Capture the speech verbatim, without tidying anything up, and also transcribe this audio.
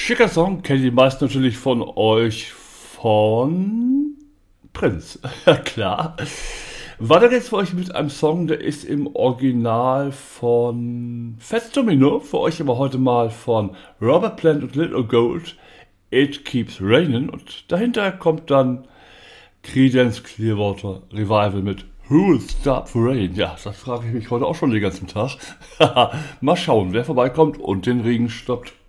Schicker Song, kennen die meisten natürlich von euch von Prince. Ja, klar. Weiter geht's für euch mit einem Song, der ist im Original von Fats Domino, für euch aber heute mal von Robert Plant und Little Gold, It Keeps Raining, und dahinter kommt dann Creedence Clearwater Revival mit Who Will Stop the Rain? Ja, das frage ich mich heute auch schon den ganzen Tag. Mal schauen, wer vorbeikommt und den Regen stoppt.